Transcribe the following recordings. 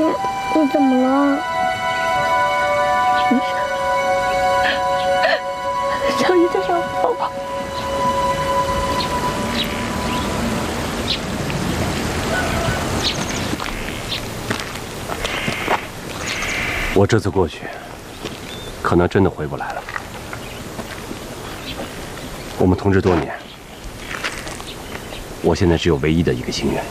你怎么了？小姨在上抱抱。 我这次过去，可能真的回不来了。我们同志多年，我现在只有唯一的一个心愿。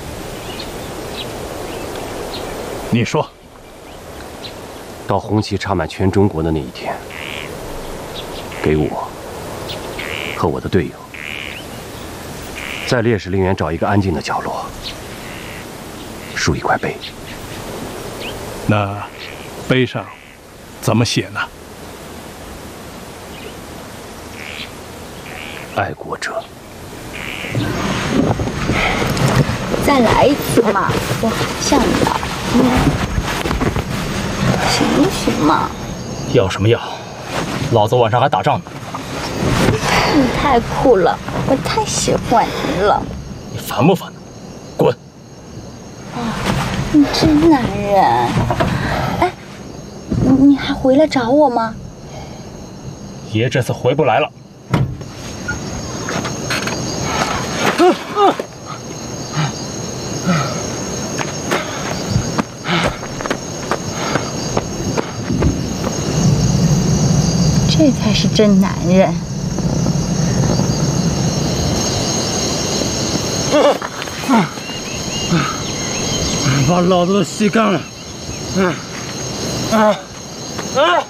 你说， 到红旗插满全中国的那一天，给我和我的队友，在烈士陵园找一个安静的角落，竖一块碑。 那碑上怎么写呢？ 爱国者。 再来一次嘛，我好想要。行不行嘛？ 要什么要？老子晚上还打仗呢。 你太酷了，我太喜欢你了。 你烦不烦呢？滚！ 你真男人。哎，你还回来找我吗？ 爷这次回不来了。 这才是真男人。 把老子都吸干了。